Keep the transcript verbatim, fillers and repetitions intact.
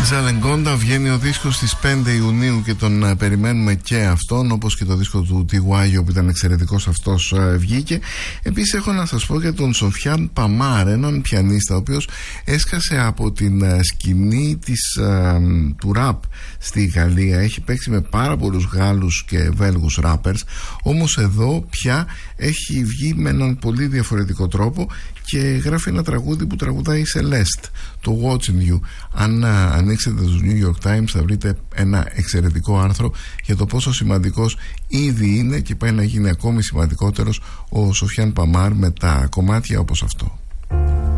Ζαλεγκόντα βγαίνει ο δίσκος στις πέντε Ιουνίου και τον uh, περιμένουμε και αυτόν, όπως και το δίσκο του Τιγουάγιο που ήταν εξαιρετικός αυτός uh, βγήκε. Επίσης έχω να σας πω για τον Σοφιάν Παμάρ, έναν πιανίστα ο οποίος έσκασε από την uh, σκηνή της, uh, του ραπ στη Γαλλία. Έχει παίξει με πάρα πολλούς Γάλλους και Βέλγους ράπερς, όμως εδώ πια έχει βγει με έναν πολύ διαφορετικό τρόπο και γράφει ένα τραγούδι που τραγουδάει η Celeste, το Watching You. Αν α, ανοίξετε τους New York Times θα βρείτε ένα εξαιρετικό άρθρο για το πόσο σημαντικός ήδη είναι και πάει να γίνει ακόμη σημαντικότερος ο Σοφιάν Παμάρ με τα κομμάτια όπως αυτό.